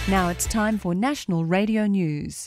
Now it's time for National Radio News.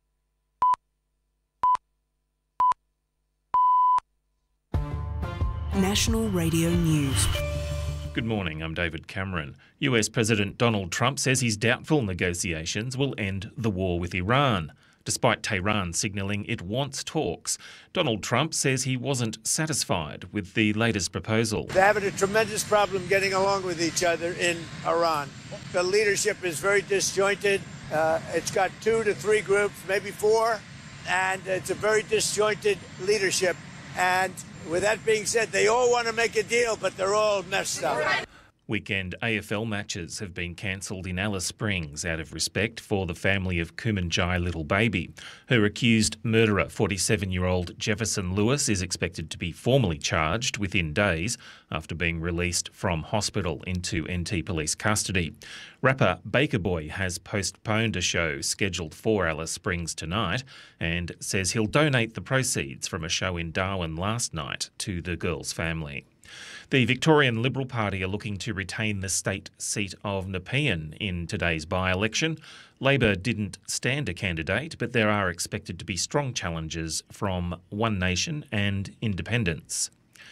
National Radio News. Good morning, I'm David Cameron. US President Donald Trump says he's doubtful negotiations will end the war with Iran. Despite Tehran signalling it wants talks, Donald Trump says he wasn't satisfied with the latest proposal. They're having a tremendous problem getting along with each other in Iran. The leadership is very disjointed. It's got 2 to 3 groups, maybe 4, and it's a very disjointed leadership. And with that being said, they all want to make a deal, but they're all messed up. Weekend AFL matches have been cancelled in Alice Springs out of respect for the family of Kumanjai Little Baby. Her accused murderer, 47-year-old Jefferson Lewis, is expected to be formally charged within days after being released from hospital into NT Police custody. Rapper Baker Boy has postponed a show scheduled for Alice Springs tonight and says he'll donate the proceeds from a show in Darwin last night to the girl's family. The Victorian Liberal Party are looking to retain the state seat of Nepean in today's by-election. Labor didn't stand a candidate, but there are expected to be strong challenges from One Nation and independents.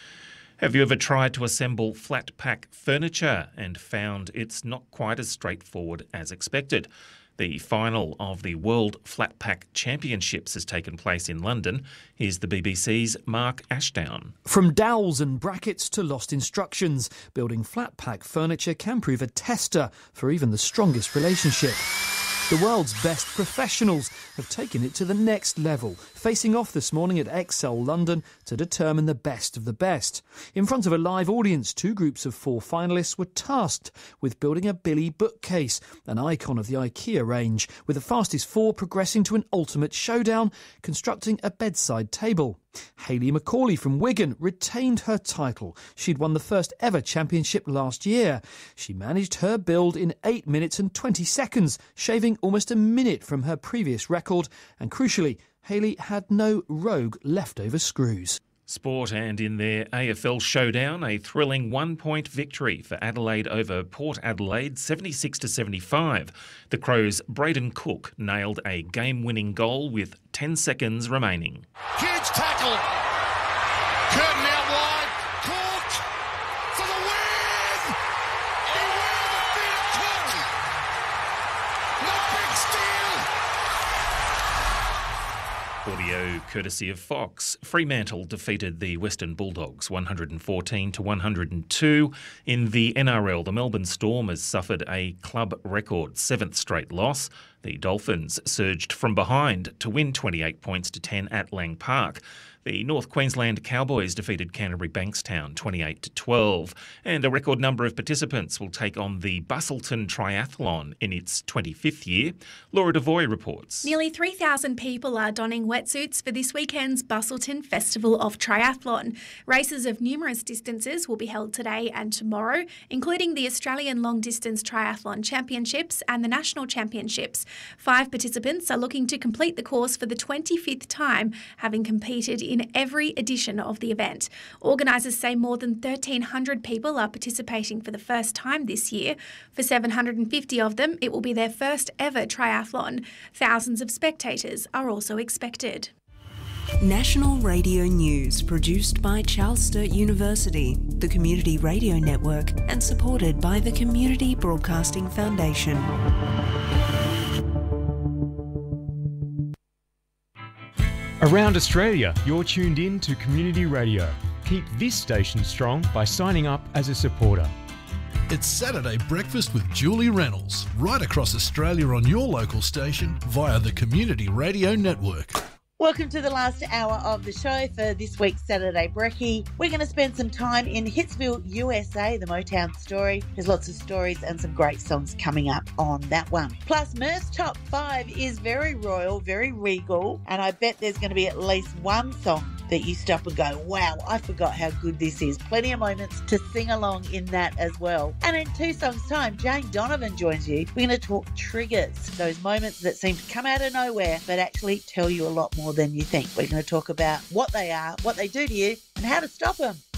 Have you ever tried to assemble flat pack furniture and found it's not quite as straightforward as expected? The final of the World Flat Pack Championships has taken place in London. Here's the BBC's Mark Ashdown. From dowels and brackets to lost instructions, building flat pack furniture can prove a tester for even the strongest relationship. The world's best professionals have taken it to the next level, facing off this morning at Excel London to determine the best of the best. In front of a live audience, 2 groups of 4 finalists were tasked with building a Billy bookcase, an icon of the IKEA range, with the fastest 4 progressing to an ultimate showdown, constructing a bedside table. Hayley McCauley from Wigan retained her title. She'd won the first ever championship last year. She managed her build in 8 minutes and 20 seconds, shaving almost a minute from her previous record, and crucially, Hayley had no rogue leftover screws. Sport, and in their AFL showdown, a thrilling 1-point victory for Adelaide over Port Adelaide, 76-75. The Crows' Braden Cook nailed a game-winning goal with 10 seconds remaining. Huge tackle. Curtin out wide. Cook for the win. Cook. The big steal. Audio courtesy of Fox. Fremantle defeated the Western Bulldogs 114-102. In the NRL, the Melbourne Storm has suffered a club record 7th straight loss. The Dolphins surged from behind to win 28 points to 10 at Lang Park. The North Queensland Cowboys defeated Canterbury Bankstown 28-12, and a record number of participants will take on the Busselton Triathlon in its 25th year. Laura Devoy reports. Nearly 3,000 people are donning wetsuits for this weekend's Busselton Festival of Triathlon. Races of numerous distances will be held today and tomorrow, including the Australian Long Distance Triathlon Championships and the National Championships. 5 participants are looking to complete the course for the 25th time, having competed in every edition of the event. Organisers say more than 1,300 people are participating for the first time this year. For 750 of them, it will be their first ever triathlon. Thousands of spectators are also expected. National Radio News, produced by Charles Sturt University, the Community Radio Network, and supported by the Community Broadcasting Foundation. Around Australia, you're tuned in to Community Radio. Keep this station strong by signing up as a supporter. It's Saturday Breakfast with Julie Reynolds, right across Australia on your local station via the Community Radio Network. Welcome to the last hour of the show for this week's Saturday Brekkie. We're going to spend some time in Hitsville, USA, the Motown story. There's lots of stories and some great songs coming up on that one. Plus, Mirth's Top 5 is very royal, very regal, and I bet there's going to be at least one song that you stop and go, wow, I forgot how good this is. Plenty of moments to sing along in that as well. And in 2 songs' time, Jane Donovan joins you. We're going to talk triggers, those moments that seem to come out of nowhere but actually tell you a lot more than you think. We're going to talk about what they are, what they do to you, and how to stop them.